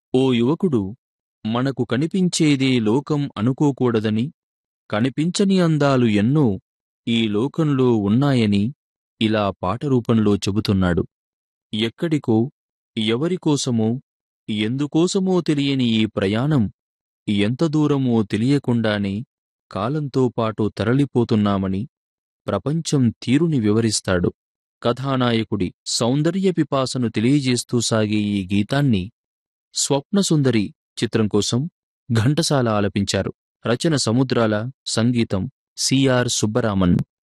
ఓ యువకుడు మనకు కనిపించేదే లోకం అనుకోకూడదని, కనిపించని అందాలు ఎన్నో ఈ లోకంలో ఉన్నాయని ఇలా పాట రూపంలో చెబుతున్నాడు. ఎక్కడికో, ఎవరికోసమో, ఎందుకోసమో తెలియని ఈ ప్రయాణం ఎంత దూరమో తెలియకుండానే కాలంతో పాటు తరలిపోతున్నామని ప్రపంచం తీరుని వివరిస్తాడు. కథానాయకుడి సౌందర్య పిపాసను తెలియజేస్తూ సాగే ఈ గీతాన్ని స్వప్నసుందరి చిత్రం కోసం ఘంటసాల ఆలపించారు. రచన సముద్రాల, సంగీతం సిఆర్ సుబ్బరామన్.